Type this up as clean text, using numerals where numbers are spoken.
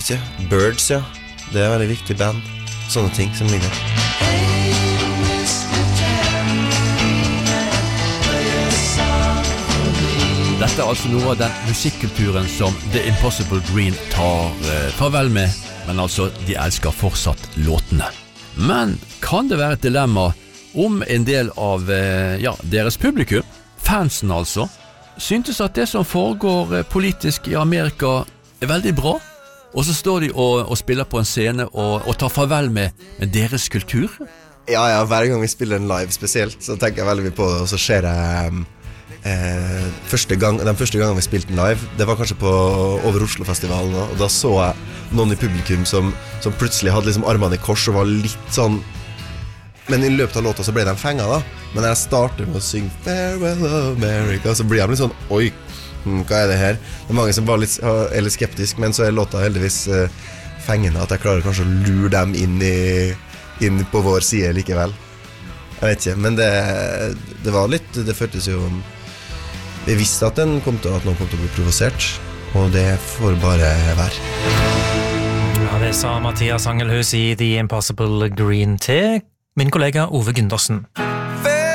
Ikke? Birds, ja. Det veldig viktig band. Sånne ting som ligger der. Dette altså noe av den musikkulturen som The Impossible Green tar farvel med, men altså, de elsker fortsatt låtene. Men kan det være et dilemma om en del av deres publikum, fansen altså, syntes at det som foregår politisk i Amerika veldig bra, og så står de og spiller på en scene og tar farvel med deres kultur? Ja, hver gang vi spiller en live spesielt, så tenker jeg veldig mye på det, og så ser jeg den første gangen vi spilte den live, det var kanskje over Oslo-festivalen, og da så jeg noen i publikum som plutselig hadde liksom armene i kors og var litt sånn, men i løpet av låta så ble de fenget da. Men når jeg starter med å synge Farewell America, så blir de litt sånn, oi, hva det her? Det mange som var litt skeptisk, men så låta heldigvis fengende at jeg klarer kanskje å lure dem inn på vår side likevel. Jeg vet ikke, men det var litt, det føltes jo, vi visste at noen kom til å bli provosert, og det får bare være. Ja, det sa Mathias Angelhus i The Impossible Green til min kollega Ove Gundersen.